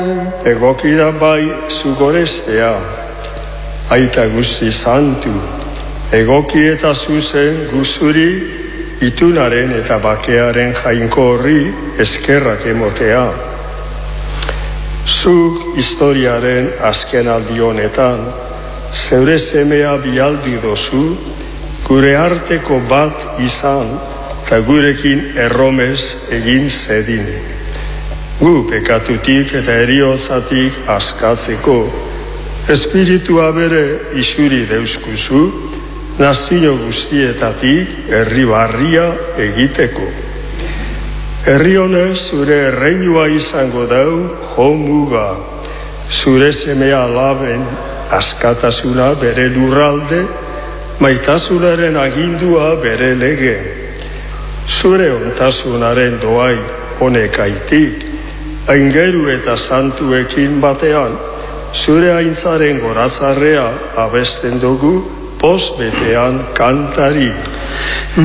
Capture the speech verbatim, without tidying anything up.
Egokida bai zugorestea, aita guzti santu, egoki eta zuzen guzuri, itunaren eta bakearen jainko horri eskerrak emotea. Zuk historiaren azken aldi honetan, zeure semea bialdi dozu, gure arteko bat izan, eta gurekin erromez egin zedin. Gu pekatutik eta eriotzatik askatzeko, espiritua bere isuri deuskuzu, nazio guztietatik herri barria egiteko. Herri honez zure erreinua izango dau jo muga, zure semea alaben askatasuna bere lurralde, maitasunaren agindua bere lege. Zure ontasunaren doai honekaitik, aingeru eta santuekin batean, zure aintzaren goratzarrea abesten dugu poz betean kantari.